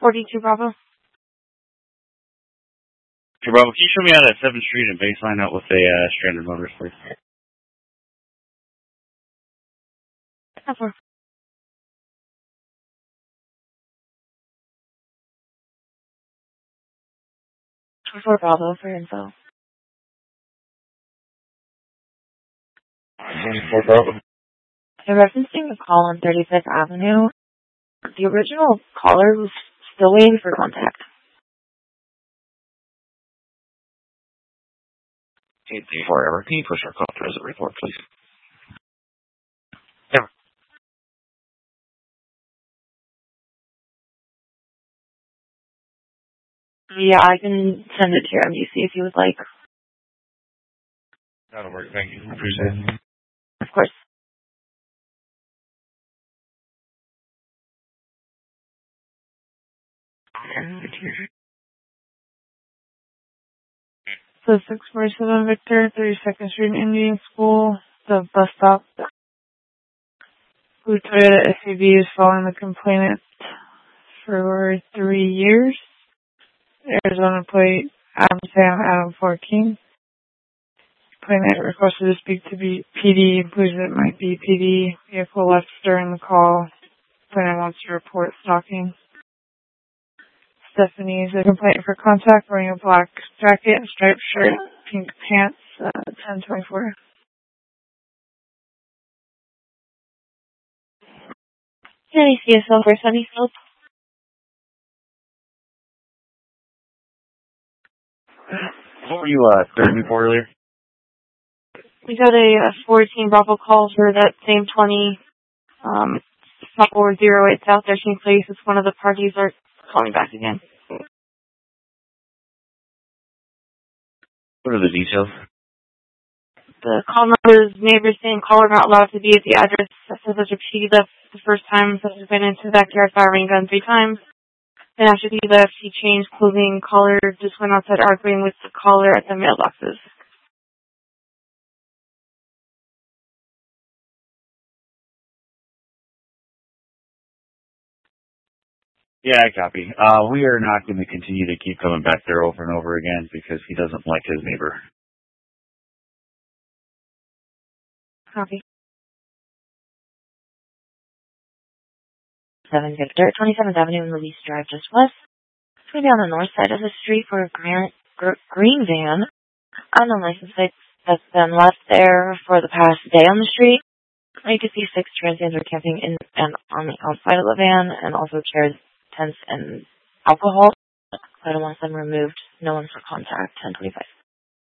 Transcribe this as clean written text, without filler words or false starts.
42 Bravo. Okay, Bravo, can you show me out at 7th Street and Baseline out with a stranded motorist, please? Over. 24 Bravo for info. 24 Bravo. In referencing the call on 35th Avenue, the original caller was still waiting for contact. 834 Ever, can you push our call to the report, please? Ever. Yeah, I can send it to your MDC if you would like. That'll work, thank you. Appreciate it. Of course. So 647 Victor, 32nd Street Indian School, the bus stop. Blue Toyota SUV is following the complainant for 3 years. Arizona plate Adam Sam Adam 14. Complainant requested to speak to PD, believes it might be PD. Vehicle left during the call. Complainant wants to report stalking. Stephanie is a complainant for contact, wearing a black jacket, striped shirt, pink pants, 1024. Can I see yourself for Sunnyfield? What were you clearing me for earlier? We got a 14 Bravo call for that same 20, 408 South Dashing Place. It's one of the parties are calling back again. What are the details? The call number is neighbors saying caller not allowed to be at the address. Says that she left the first time, so she went into the backyard firing gun 3 times. Then after he left, he changed clothing. Caller just went outside arguing with the caller at the mailboxes. Yeah, I copy. We are not going to continue to keep coming back there over and over again because he doesn't like his neighbor. Copy. 7 Victor, 27th Avenue and Release Drive just west. It's going to be on the north side of the street for a green van. Unknown license plate that's been left there for the past day on the street. You can see 6 transients are camping in and on the outside of the van, and also chairs, tents, and alcohol. I don't want them removed. No one for contact. 1025.